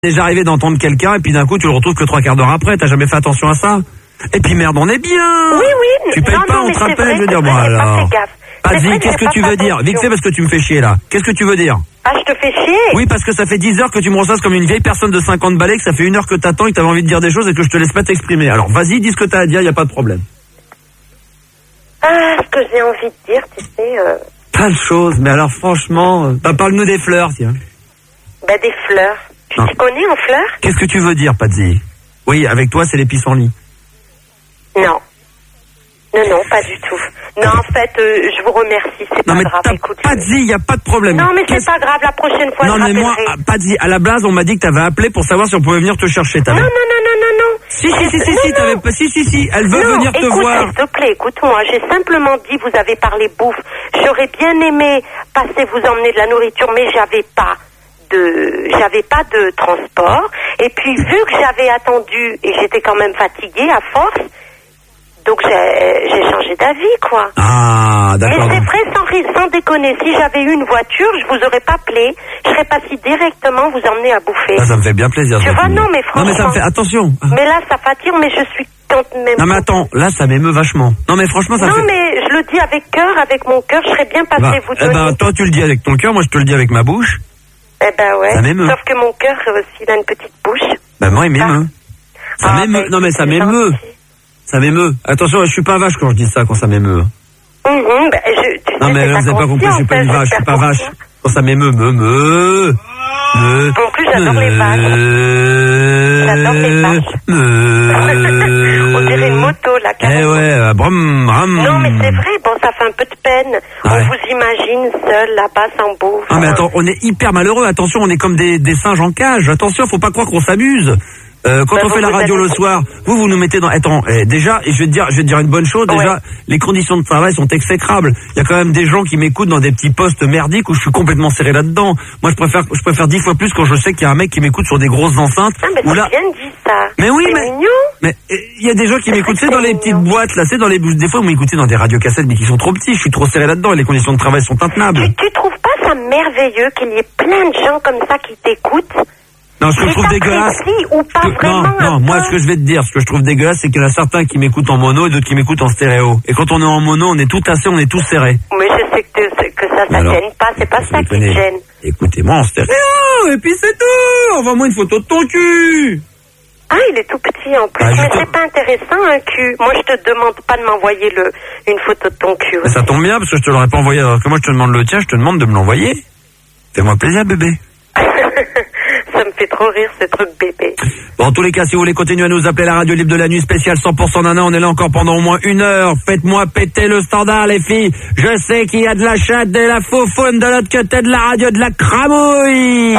déjà arrivé d'entendre quelqu'un et puis d'un coup tu le retrouves que 3 quarts d'heure après, t'as jamais fait attention à ça? Et puis merde, on est bien. Oui. Tu payes non, pas, non, on mais te c'est rappelle, vrai, je veux dire, c'est vrai, bon j'ai pas alors. fait gaffe. C'est Vas-y, vrai que qu'est-ce j'ai que tu pas veux fait dire? Vite fait parce que tu me fais chier là. Qu'est-ce que tu veux dire? Ah, je te fais chier? Oui, parce que ça fait 10 heures que tu me ressasses comme une vieille personne de 50 balais, que ça fait 1 heure que t'attends et que t'avais envie de dire des choses et que je te laisse pas t'exprimer. Alors vas-y, dis ce que t'as à dire, y a pas de problème. Ah, ce que j'ai envie de dire, tu sais... Plein de choses, mais alors franchement, parle-nous des fleurs, tiens. Ben, des fleurs. Tu t'y connais en fleurs? Qu'est-ce que tu veux dire, Patsy? Oui, avec toi, c'est les pissenlits. Non. Non, pas du tout. Non, en fait, je vous remercie, c'est pas grave. Écoute, Patsy, y a pas de problème. Non, mais c'est pas grave, la prochaine fois, non, je mais moi, rappellerai. Patsy, à la base, on m'a dit que t'avais appelé pour savoir si on pouvait venir te chercher. Non. Si, elle veut venir te voir. S'il te plaît, écoute-moi, j'ai simplement dit, vous avez parlé bouffe. J'aurais bien aimé passer vous emmener de la nourriture, mais j'avais pas de transport. Et puis, vu que j'avais attendu et j'étais quand même fatiguée à force, donc j'ai changé d'avis, quoi. Ah, d'accord. Mais c'est vrai, sans déconner, si j'avais eu une voiture, je vous aurais pas appelé, je serais passée directement vous emmener à bouffer. Ça me fait bien plaisir. Tu vois, non, mais franchement. Non, mais ça me fait, attention. Mais là, ça fatigue, mais je suis quand même... Non, mais attends, là, ça m'émeut vachement. Non, mais franchement, ça me fait... Non, mais je le dis avec cœur, avec mon cœur, je serais bien passée vous donner. Eh ben, toi, tu le dis avec ton cœur, moi, je te le dis avec ma bouche. Eh ben, ouais. Ça m'émeut. Sauf que mon cœur, s'il a une petite bouche. Ben, moi, il m'émeut. Ça m'émeut. Non, mais ça m'émeut. Ça m'émeut. Attention, je suis pas vache quand je dis ça, quand ça m'émeut. Tu non, mais vous avez pas compris, je suis pas une vache, je suis pas vache. Quand ça m'émeut, En plus, j'adore les vaches. J'adore les vaches. On dirait une moto, là, carrément. Eh ouais, brum. Non, mais c'est vrai, bon, ça fait un peu de peine. Ouais. On vous imagine seul, là-bas, sans bouffe. Ah, mais attends, on est hyper malheureux. Attention, on est comme des singes en cage. Attention, faut pas croire qu'on s'amuse. Quand on fait la radio le soir, vous nous mettez dans... Attends, déjà, je vais te dire une bonne chose. Déjà, les conditions de travail sont exécrables. Il y a quand même des gens qui m'écoutent dans des petits postes merdiques où je suis complètement serré là-dedans. Moi, je préfère 10 fois plus quand je sais qu'il y a un mec qui m'écoute sur des grosses enceintes. Ah, mais t'as bien dit ça. Mais oui, mignon. Mais il y a des gens qui m'écoutent, c'est dans les petites boîtes, là, c'est dans les... Des fois, vous m'écoutez dans des radiocassettes, mais qui sont trop petits. Je suis trop serré là-dedans et les conditions de travail sont intenables. Tu trouves pas ça merveilleux qu'il y ait plein de gens comme ça qui t'écoutent? Non, ce que je trouve dégueulasse. Ou pas vraiment, moi, ce que je vais te dire, ce que je trouve dégueulasse, c'est qu'il y en a certains qui m'écoutent en mono et d'autres qui m'écoutent en stéréo. Et quand on est en mono, on est tout tassé, on est tous serrés. Mais je sais que ça gêne pas, c'est pas ça qui te gêne. Écoutez-moi en stéréo, et puis c'est tout! Envoie-moi une photo de ton cul! Ah, il est tout petit en plus, mais c'est pas intéressant un cul. Moi, je te demande pas de m'envoyer une photo de ton cul. Ça tombe bien, parce que je te l'aurais pas envoyé, alors que moi je te demande le tien, je te demande de me l'envoyer. Fais-moi plaisir, bébé. Ça me fait trop rire ce truc bébé. Bon, en tous les cas, si vous voulez continuer à nous appeler la radio libre de la nuit spéciale 100% nana, on est là encore pendant au moins 1 heure. Faites-moi péter le standard, les filles. Je sais qu'il y a de la chatte, de la faufoune, de l'autre côté de la radio, de la cramouille.